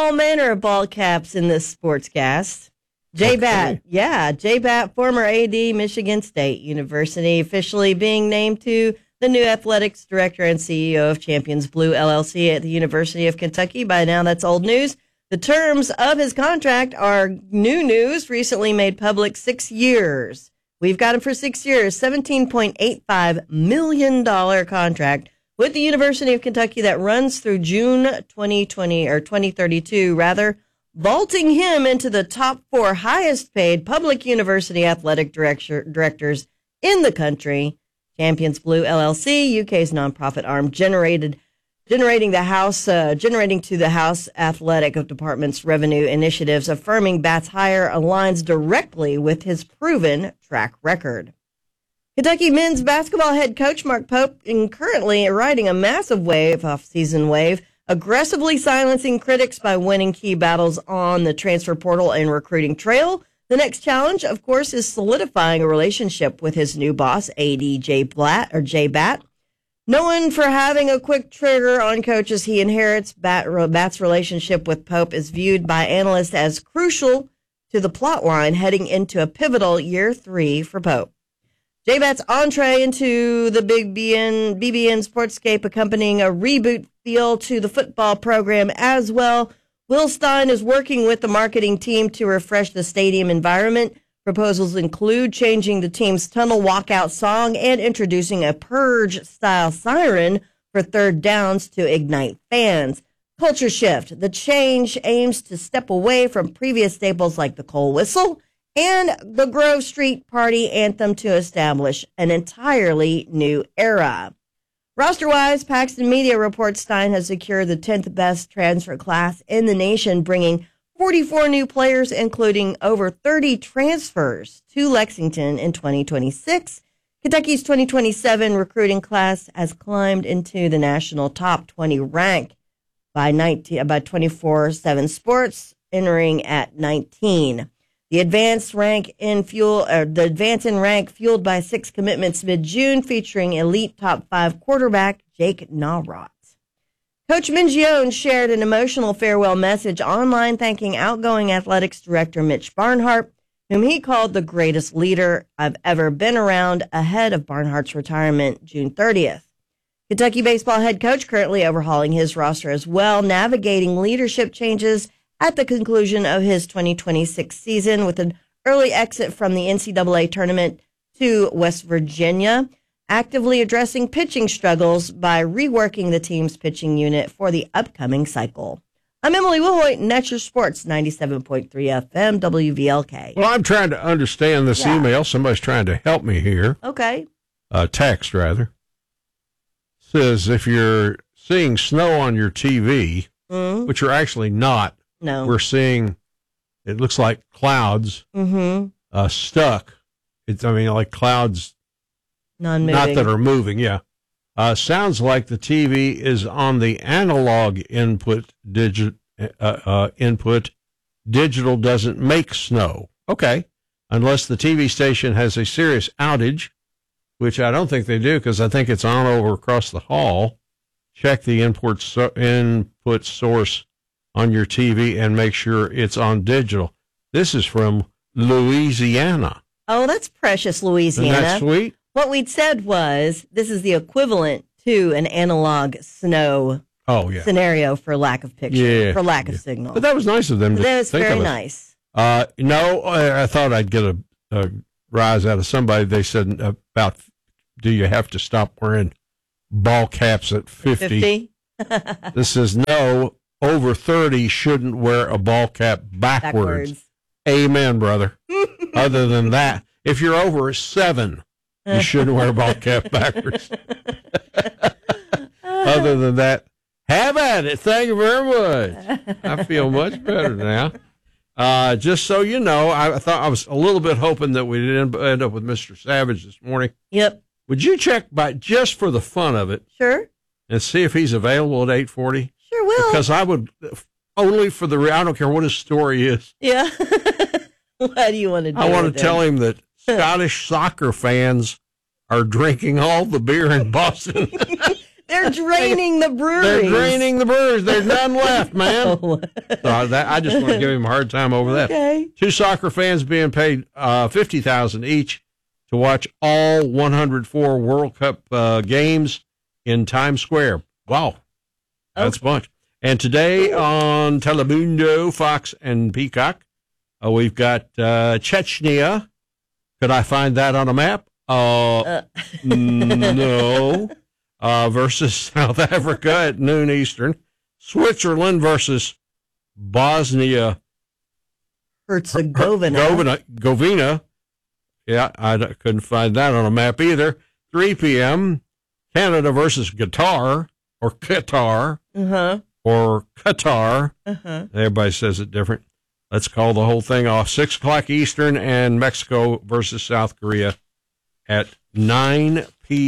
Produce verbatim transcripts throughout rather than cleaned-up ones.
all manner of ball caps in this sportscast. Jay Batt, yeah, Jay Batt, former A D, Michigan State University, officially being named to the new athletics director and C E O of Champions Blue L L C at the University of Kentucky. By now, that's old news. The terms of his contract are new news, recently made public, six years. We've got him for six years, seventeen point eight five million dollars contract with the University of Kentucky that runs through June twenty twenty or twenty thirty-two, rather, vaulting him into the top four highest paid public university athletic director, directors in the country. Champions Blue L L C, U K's nonprofit arm, generated generating the House, uh, generating to the House Athletic Department's revenue initiatives, affirming Batt's hire aligns directly with his proven track record. Kentucky men's basketball head coach Mark Pope is currently riding a massive wave, off-season wave, aggressively silencing critics by winning key battles on the transfer portal and recruiting trail. The next challenge, of course, is solidifying a relationship with his new boss, A D Jay Blatt or Jay Batt. Known for having a quick trigger on coaches he inherits, Batt's relationship with Pope is viewed by analysts as crucial to the plot line heading into a pivotal year three for Pope. Jay Batt's entree into the Big B N, B B N Sportscape, accompanying a reboot feel to the football program as well. Will Stein is working with the marketing team to refresh the stadium environment. Proposals include changing the team's tunnel walkout song and introducing a purge-style siren for third downs to ignite fans. Culture shift. The change aims to step away from previous staples like the Cole Whistle and the Grove Street Party anthem to establish an entirely new era. Roster-wise, Paxton Media reports Stein has secured the tenth best transfer class in the nation, bringing forty-four new players, including over thirty transfers to Lexington in twenty twenty-six. Kentucky's twenty twenty-seven recruiting class has climbed into the national top twenty rank by nineteen, by twenty-four seven Sports, entering at nineteen. The advanced rank in fuel, or the advance in rank fueled by six commitments mid-June, featuring elite top five quarterback Jake Nawrot. Coach Mingione shared an emotional farewell message online thanking outgoing athletics director Mitch Barnhart, whom he called the greatest leader I've ever been around, ahead of Barnhart's retirement June thirtieth. Kentucky baseball head coach currently overhauling his roster as well, navigating leadership changes at the conclusion of his twenty twenty-six season with an early exit from the N C double A tournament to West Virginia, actively addressing pitching struggles by reworking the team's pitching unit for the upcoming cycle. I'm Emily Wilhoit, and that's your Sports ninety-seven point three F M W V L K. Well, I'm trying to understand this yeah. email. Somebody's trying to help me here. Okay. Uh, text, rather. Says if you're seeing snow on your T V, mm-hmm. which you're actually not, no, we're seeing, it looks like clouds mm-hmm. uh, stuck. It's, I mean, like clouds, non-moving. Not that are moving, yeah. Uh, sounds like the T V is on the analog input. Digit uh, uh, input. Digital doesn't make snow. Okay, unless the T V station has a serious outage, which I don't think they do because I think it's on over across the hall. Check the input so- input source on your T V and make sure it's on digital. This is from Louisiana. Oh, that's precious, Louisiana. Isn't that sweet? What we'd said was this is the equivalent to an analog snow oh, yeah. scenario for lack of picture, yeah, for lack yeah. of signal. But that was nice of them to That was think very of it. nice. Uh, no, I, I thought I'd get a, a rise out of somebody. They said about, do you have to stop wearing ball caps at fifty? fifty? This says, no, over thirty shouldn't wear a ball cap backwards. backwards. Amen, brother. Other than that, if you're over seven, you shouldn't wear a ball cap backwards. Other than that, have at it. Thank you very much. I feel much better now. Uh, just so you know, I thought I was a little bit hoping that we didn't end up with Mister Savage this morning. Yep. Would you check by just for the fun of it? Sure. And see if he's available at eight forty? Sure will. Because I would, only for the, I don't care what his story is. Yeah. What do you want to do? I want to tell him that Scottish soccer fans are drinking all the beer in Boston. They're draining the breweries. They're draining the breweries. There's none left, man. Oh. So that, I just want to give him a hard time over that. Okay. Two soccer fans being paid uh, fifty thousand dollars each to watch all one hundred four World Cup uh, games in Times Square. Wow. That's okay. a bunch. And today on Telemundo, Fox, and Peacock, uh, we've got uh, Chechnya. Could I find that on a map? Uh, uh. No. Uh, versus South Africa at noon Eastern. Switzerland versus Bosnia Herzegovina. Govina, Govina. Yeah, I couldn't find that on a map either. three p.m. Canada versus Qatar or Qatar uh-huh. or Qatar. Uh-huh. Everybody says it different. Let's call the whole thing off. six o'clock Eastern, and Mexico versus South Korea at nine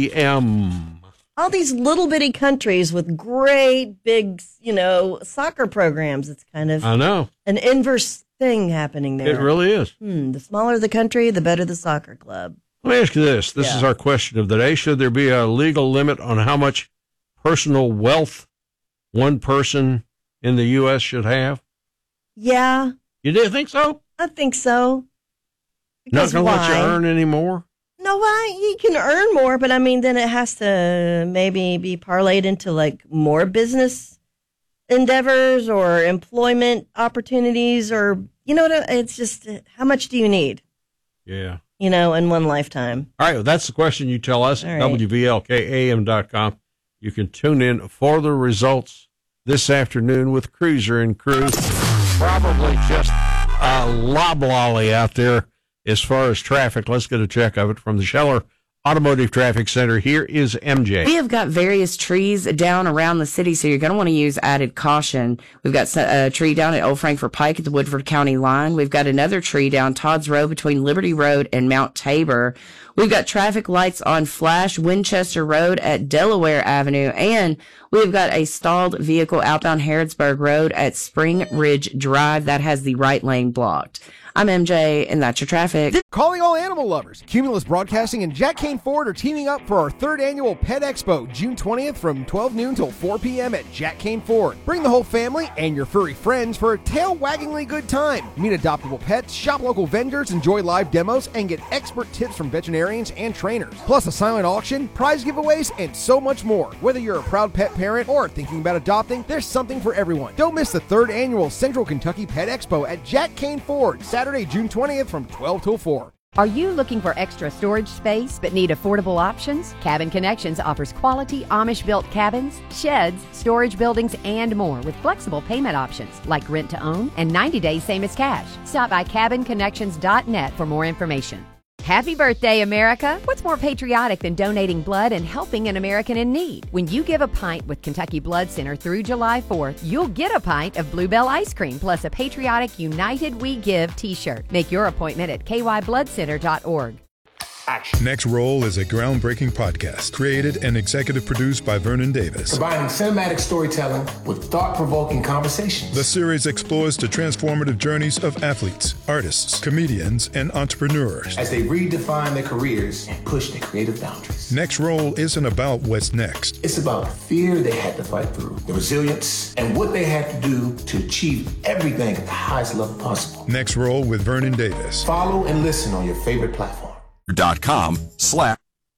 p.m. All these little bitty countries with great big, you know, soccer programs. It's kind of I know an inverse thing happening there. It really is. Hmm, the smaller the country, the better the soccer club. Let me ask you this. This yeah. is our question of the day. Should there be a legal limit on how much personal wealth one person in the U S should have? Yeah. You do think so? I think so. Because Not going to why? let you earn any more? No, why? You can earn more, but I mean, then it has to maybe be parlayed into like more business endeavors or employment opportunities, or, you know, it's just, how much do you need? Yeah. You know, in one lifetime. All right. Well, that's the question you tell us at right. W V L K A M dot com. You can tune in for the results this afternoon with Cruiser and Crew. Probably just a loblolly out there as far as traffic. Let's get a check of it from the Scheller Automotive Traffic Center. Here is M J. We have got various trees down around the city, so you're going to want to use added caution. We've got a tree down at Old Frankfort Pike at the Woodford County line. We've got another tree down Todd's Road between Liberty Road and Mount Tabor. We've got traffic lights on Flash Winchester Road at Delaware Avenue, and we've got a stalled vehicle outbound Harrodsburg Road at Spring Ridge Drive that has the right lane blocked. I'm M J, and that's your traffic. Calling all animal lovers. Cumulus Broadcasting and Jack Kane Ford are teaming up for our third annual Pet Expo, June twentieth from twelve noon till four p.m. at Jack Kane Ford. Bring the whole family and your furry friends for a tail-waggingly good time. Meet adoptable pets, shop local vendors, enjoy live demos, and get expert tips from veterinarians and trainers. Plus a silent auction, prize giveaways, and so much more. Whether you're a proud pet parent or thinking about adopting, there's something for everyone. Don't miss the third annual Central Kentucky Pet Expo at Jack Kane Ford, Saturday, June twentieth from twelve till four. Are you looking for extra storage space but need affordable options? Cabin Connections offers quality Amish-built cabins, sheds, storage buildings, and more with flexible payment options like rent to own and ninety days same as cash. Stop by cabin connections dot net for more information. Happy birthday, America! What's more patriotic than donating blood and helping an American in need? When you give a pint with Kentucky Blood Center through July fourth, you'll get a pint of Bluebell ice cream plus a patriotic United We Give t-shirt. Make your appointment at k y blood center dot org. Action. Next Roll is a groundbreaking podcast created and executive produced by Vernon Davis. Combining cinematic storytelling with thought-provoking conversations. The series explores the transformative journeys of athletes, artists, comedians, and entrepreneurs as they redefine their careers and push their creative boundaries. Next Roll isn't about what's next. It's about the fear they had to fight through, the resilience, and what they had to do to achieve everything at the highest level possible. Next Roll with Vernon Davis. Follow and listen on your favorite platform. Dot com slash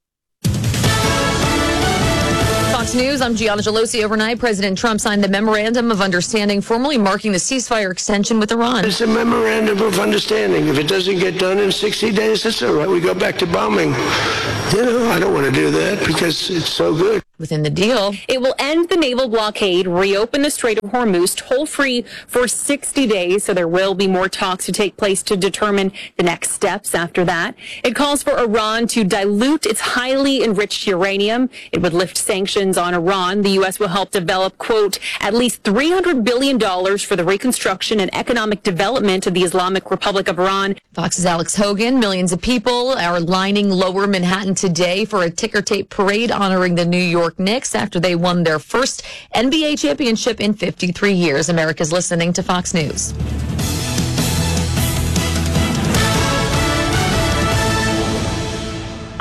Fox News, I'm Gianna Gelosi. Overnight, President Trump signed the Memorandum of Understanding, formally marking the ceasefire extension with Iran. It's a Memorandum of Understanding. If it doesn't get done in sixty days, that's all right. We go back to bombing. You know, I don't want to do that because it's so good. Within the deal, it will end the naval blockade, reopen the Strait of Hormuz toll-free for sixty days, so there will be more talks to take place to determine the next steps after that. It calls for Iran to dilute its highly enriched uranium. It would lift sanctions on Iran. The U S will help develop, quote, at least three hundred billion dollars for the reconstruction and economic development of the Islamic Republic of Iran. Fox's Alex Hogan. Millions of people are lining lower Manhattan today for a ticker tape parade honoring the New York Knicks after they won their first N B A championship in fifty-three years. America's listening to Fox News.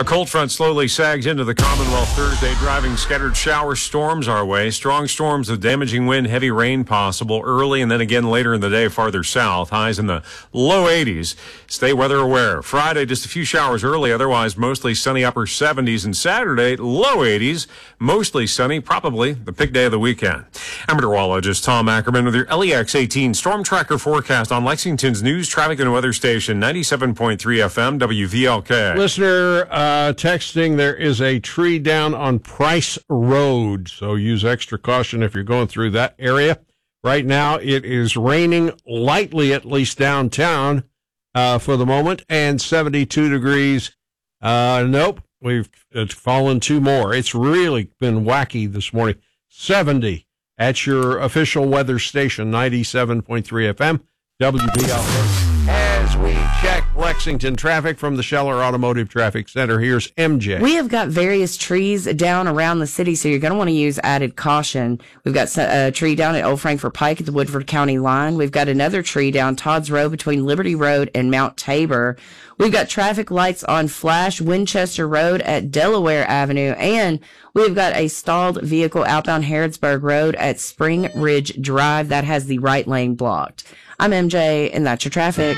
A cold front slowly sags into the Commonwealth Thursday, driving scattered shower storms our way. Strong storms with damaging wind, heavy rain possible early and then again later in the day farther south. Highs in the low eighties. Stay weather aware. Friday, just a few showers early, otherwise mostly sunny upper seventies. And Saturday, low eighties, mostly sunny, probably the big day of the weekend. I'm meteorologist Tom Ackerman with your L E X eighteen Storm Tracker forecast on Lexington's news, traffic, and weather station, ninety-seven point three F M, W V L K. Listener uh, texting, there is a tree down on Price Road, so use extra caution if you're going through that area. Right now, it is raining lightly, at least downtown, uh, for the moment, and seventy-two degrees. Uh, nope, we've it's fallen two more. It's really been wacky this morning. seventy at your official weather station, ninety-seven point three F M, W B L K. As we check Lexington traffic from the Scheller Automotive Traffic Center, here's M J. We have got various trees down around the city, so you're going to want to use added caution. We've got a tree down at Old Frankfort Pike at the Woodford County line. We've got another tree down Todd's Row between Liberty Road and Mount Tabor. We've got traffic lights on Flash Winchester Road at Delaware Avenue, and we've got a stalled vehicle outbound Harrodsburg Road at Spring Ridge Drive that has the right lane blocked. I'm M J, and that's your traffic.